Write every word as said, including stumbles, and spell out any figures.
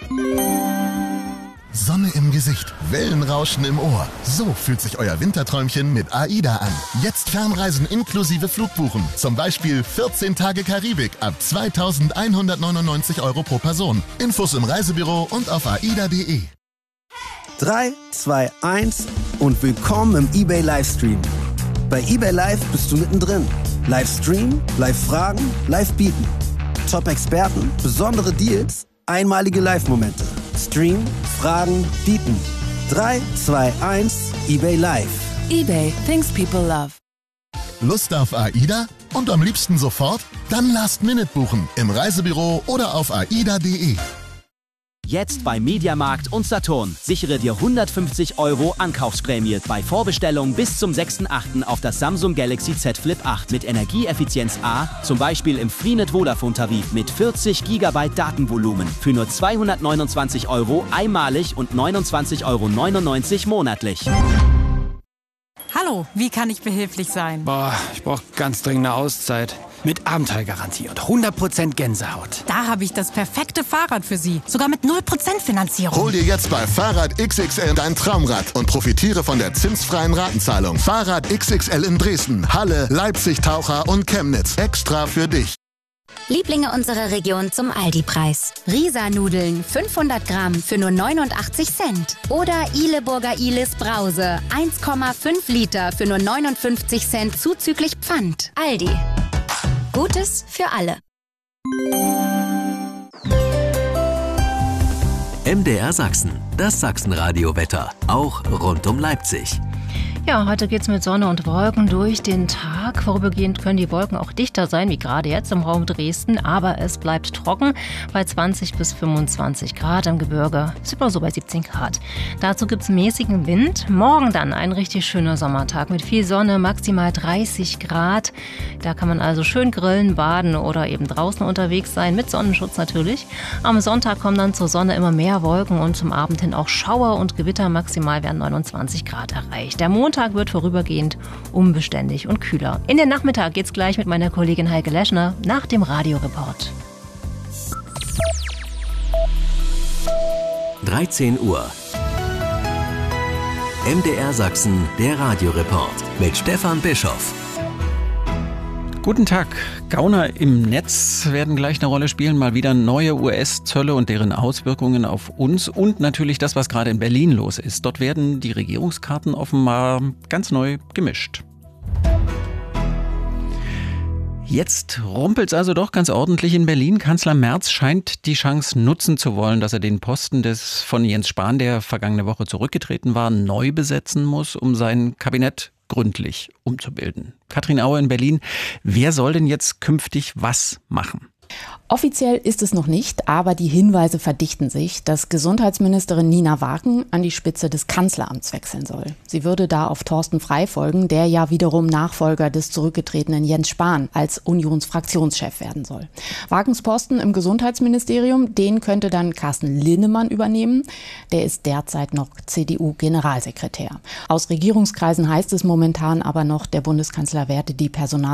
Sonne im Gesicht, Wellenrauschen im Ohr. So fühlt sich euer Winterträumchen mit AIDA an. Jetzt Fernreisen inklusive Flugbuchen. Zum Beispiel vierzehn Tage Karibik ab zweitausendeinhundertneunundneunzig Euro pro Person. Infos im Reisebüro und auf aida punkt de. drei, zwei, eins und willkommen im eBay Livestream. Bei eBay Live bist du mittendrin. Livestream, Live-Fragen, Live-Bieten. Top-Experten, besondere Deals, einmalige Live-Momente. Stream, Fragen, Bieten. drei, zwei, eins, eBay Live. eBay, things people love. Lust auf AIDA? Und am liebsten sofort? Dann Last Minute buchen. Im Reisebüro oder auf aida punkt de. Jetzt bei Mediamarkt und Saturn. Sichere dir hundertfünfzig Euro Ankaufsprämie bei Vorbestellung bis zum sechsten achten auf das Samsung Galaxy Z Flip acht mit Energieeffizienz A, zum Beispiel im Freenet Vodafone-Tarif mit vierzig Gigabyte Datenvolumen für nur zweihundertneunundzwanzig Euro einmalig und neunundzwanzig Euro neunundneunzig monatlich. Hallo, wie kann ich behilflich sein? Boah, ich brauche ganz dringend eine Auszeit. Mit Abenteuergarantie und hundert Prozent Gänsehaut. Da habe ich das perfekte Fahrrad für Sie. Sogar mit null Prozent Finanzierung. Hol dir jetzt bei Fahrrad X X L dein Traumrad und profitiere von der zinsfreien Ratenzahlung. Fahrrad X X L in Dresden, Halle, Leipzig, Taucher und Chemnitz. Extra für dich. Lieblinge unserer Region zum Aldi-Preis. Risa-Nudeln fünfhundert Gramm für nur neunundachtzig Cent. Oder Ileburger Ilis Brause eins Komma fünf Liter für nur neunundfünfzig Cent zuzüglich Pfand. Aldi. Gutes für alle. M D R Sachsen, das Sachsenradio-Wetter, auch rund um Leipzig. Ja, heute geht's mit Sonne und Wolken durch den Tag. Vorübergehend können die Wolken auch dichter sein, wie gerade jetzt im Raum Dresden. Aber es bleibt trocken bei zwanzig bis fünfundzwanzig Grad. Im Gebirge sind wir so bei siebzehn Grad. Dazu gibt's mäßigen Wind. Morgen dann ein richtig schöner Sommertag mit viel Sonne, maximal dreißig Grad. Da kann man also schön grillen, baden oder eben draußen unterwegs sein, mit Sonnenschutz natürlich. Am Sonntag kommen dann zur Sonne immer mehr Wolken und zum Abend hin auch Schauer und Gewitter. Maximal werden neunundzwanzig Grad erreicht. Der Montag Tag wird vorübergehend unbeständig und kühler. In den Nachmittag geht's gleich mit meiner Kollegin Heike Leschner nach dem Radioreport. dreizehn Uhr. M D R Sachsen, der Radioreport mit Stefan Bischoff. Guten Tag. Gauner im Netz werden gleich eine Rolle spielen. Mal wieder neue U S-Zölle und deren Auswirkungen auf uns. Und natürlich das, was gerade in Berlin los ist. Dort werden die Regierungskarten offenbar ganz neu gemischt. Jetzt rumpelt's also doch ganz ordentlich in Berlin. Kanzler Merz scheint die Chance nutzen zu wollen, dass er den Posten des von Jens Spahn, der vergangene Woche zurückgetreten war, neu besetzen muss, um sein Kabinett gründlich umzubilden. Katrin Auer in Berlin, wer soll denn jetzt künftig was machen? Offiziell ist es noch nicht, aber die Hinweise verdichten sich, dass Gesundheitsministerin Nina Wagen an die Spitze des Kanzleramts wechseln soll. Sie würde da auf Thorsten Frey folgen, der ja wiederum Nachfolger des zurückgetretenen Jens Spahn als Unionsfraktionschef werden soll. Wagens Posten im Gesundheitsministerium, den könnte dann Carsten Linnemann übernehmen. Der ist derzeit noch C D U-Generalsekretär. Aus Regierungskreisen heißt es momentan aber noch, der Bundeskanzler werde die Personal